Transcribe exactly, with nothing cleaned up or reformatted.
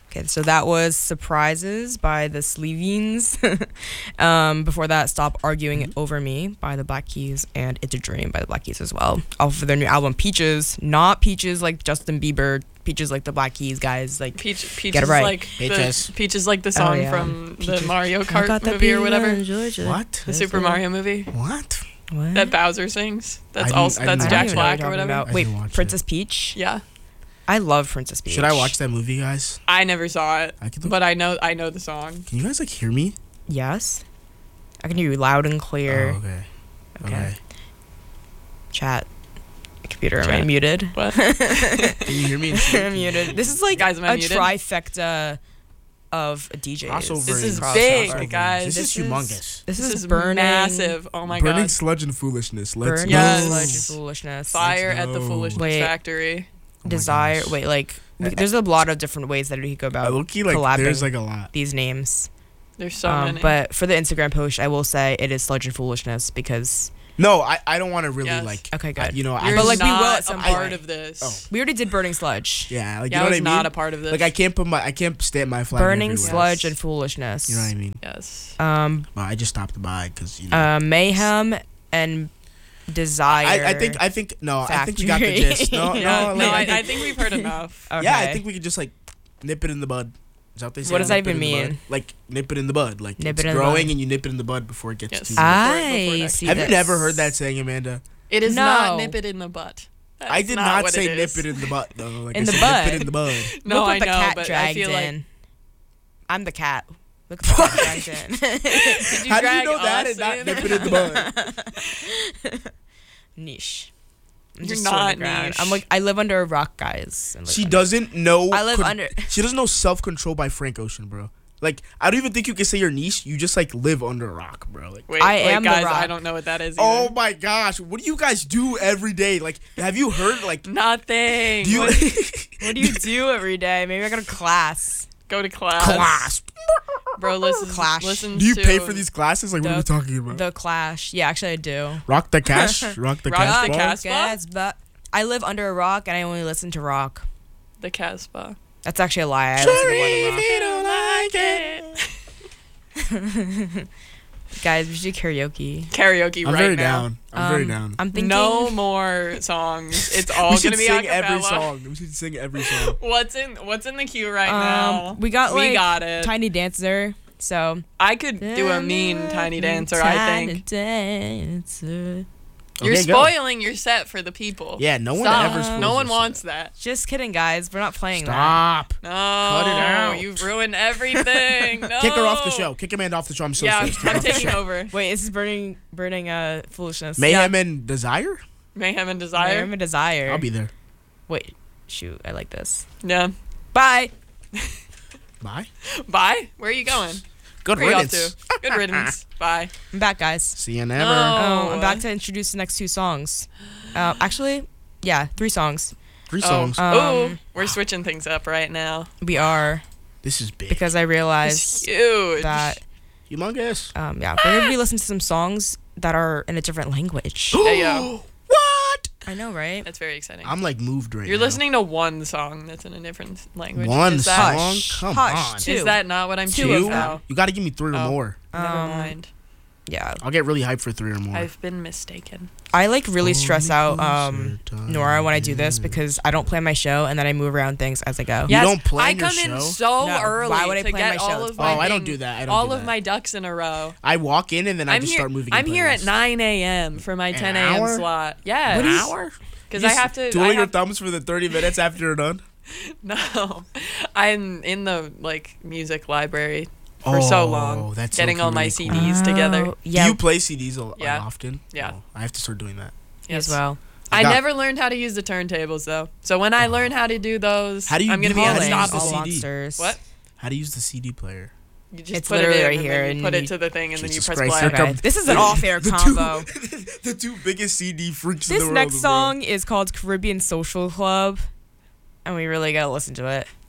Okay, so that was Surprises by the Sleevines. um, before that, Stop Arguing mm-hmm. Over Me by the Black Keys, and It's a Dream by the Black Keys as well. Off of their new album, Peaches. Not Peaches like Justin Bieber, Peaches like the Black Keys guys. Like, Peach, Peaches get it right. like Peaches. The, Peaches like the song oh, yeah. from Peaches. the Mario Kart movie or whatever. What? The Super Mario movie. What? What? That Bowser sings. That's I also didn't- I that's didn't Jack watch it. Black I or don't even know whatever. what you're talking I about. Wait, didn't watch Princess it. Peach? Yeah. I love Princess Peach. Should I watch that movie, guys? I never saw it, I can look- but I know I know the song. Can you guys like hear me? Yes. I can hear you loud and clear. Oh, okay. Okay. Okay. Chat. Computer, am Chat. I muted? What? Can you hear me? I'm muted. This is like Guys, am I a muted? trifecta of D Js. Crossover. This is and big, crossover. guys. This, This is humongous. This, This is, is burning. massive. Oh my Burning god. sludge and foolishness. Let's Burning go. Yes. sludge and foolishness. Fire Let's at the go. Foolishness Wait. Factory. Oh my Desire. gosh. Wait, like we- there's a lot of different ways that we could go I about low key like collabing there's like a lot. these names. There's so um, many. But for the Instagram post, I will say it is sludge and foolishness because No, I, I don't want to really Yes. like. okay, good. I, you know, I You're but, like, we not will at a some part point. of this. Oh. we already did burning sludge. Yeah, like Yeah, you know I what was I mean. not a part of this. Like I can't put my I can't stamp my flag. Burning everywhere. sludge Yes. and foolishness. You know what I mean? Yes. Um, Well, I just stopped by because you know. uh, mayhem and desire. I, I think I think no I think we got the Factory. gist. No, no, Yeah. like, No, I I, think- I think we've heard enough. Okay. Yeah, I think we could just like nip it in the bud. Is that what they say? What does that Nip it even in the bud? mean? Like nip it in the bud. Like Nip it's it in the growing bud. and you nip it in the bud before it gets Yes. too. Ah. I before next- see. Have you this. never heard that saying, Amanda? It is No. not nip it in the butt. That's I did not, what say it nip is. it in the butt though. Like In I the said bud? Nip it in the bud. No, Look what I the know, cat but I dragged feel like in. I'm the cat. Look at what the cat dragged in. Did you How do you drag know that us and not in? nip it in the bud? Niche. I'm You're just not underground. niche. I'm like I live under a rock, guys. I live She under- doesn't know. I live con- under. She doesn't know self control by Frank Ocean, bro. Like I don't even think you can say you're niche. You just like live under a rock, bro. Like. Wait, I wait, am the guys, rock. I don't know what that is. Oh either. my gosh, what do you guys do every day? Like, have you heard like? Nothing. Do you What- What do you do every day? Maybe I go to class. go to class. class? Bro, listen. Clash. Listen Do you to pay for these classes? Like, what are we The- talking about? The Clash. Yeah, actually I do. Rock the cash, rock the Rock cash. the ball? cash. Casbah? Yes, but I live under a rock and I only listen to rock. The Casbah. That's actually a lie. I listen to more than Sorry rock. if you don't like it. Guys, we should do karaoke. Karaoke I'm right very now. down. I'm very Um, down. I'm thinking. No more songs. It's all we gonna should be sing acapella. every song. We should sing every song. What's in What's in the queue right now? Um, we got we like got it. Tiny Dancer. So I could do a mean Tiny Dancer. I Tiny think Dancer. you're Okay, go. spoiling your set for the people. Yeah, no one Stop. ever. spoils No one this wants shit. that. Just kidding, guys. We're not playing Stop. No, Cut it out. You've ruined everything. No. Kick her off the show. Kick Amanda off the show. I'm so Yeah, sorry. I'm taking over. that. Wait, this is burning, burning, uh, foolishness. Mayhem and Desire. Mayhem and Yeah. Desire. Mayhem and Desire. I'll be there. Wait, shoot, I like this. Yeah. Bye. Bye. Bye. Where are you going? Good Where are you off riddance. to? Good riddance. Bye. I'm back, guys. See you never. No. Oh, I'm back to introduce the next two songs. Uh, actually, yeah, three songs. Three songs. Um, oh, we're switching things up right now. We are this is big. because I It's realized huge. that Humongous. um, yeah, we're gonna be listening to some songs that are in a different language. Hey, yo. What? I know, right? That's very exciting. I'm like moved right You're now. listening to one song that's in a different language. One is that, song? Hush. Come Hush, on. two. Is that not what I'm Two choosing of now? them. You got to give me three or Oh. more. Never Um, mind. Yeah, I'll get really hyped for three or more. I've been mistaken. I like really stress Hold me out um, closer, Nora when I do this darling. because I don't plan my show and then I move around things as I go. You don't plan I your come in show? so No, early why would I to plan get my show? all of Oh, my I don't thing- do that. I don't all do of that. my ducks in a row. I walk in and then I I'm just here. start moving. I'm in here at playlist. nine a.m. for my An ten a.m. hour? slot. Yeah, An hour? because You I just have to. I Twiddling your have, thumbs for the thirty minutes after you're done. no, I'm in the like music library for so Oh, long, that's getting so all my really C cool. Ds together. Oh, yeah, Do you play C Ds a lot Yeah. often? Yeah. Oh, I have to start doing that. me as Yes. well. I got- never learned how to use the turntables though. So when I learn how to do those, How do you I'm gonna do be all that? unstoppable. Use the all C D. monsters. What? How to use the C D player? You just It's put it literally in right and here, then you and put you- it to the thing and then you Jesus press Christ, play. here Okay, come- this is an off-air the combo. Two, the two biggest C D freaks in the This world. next is there. song is called Caribbean Social Club, and we really gotta listen to it.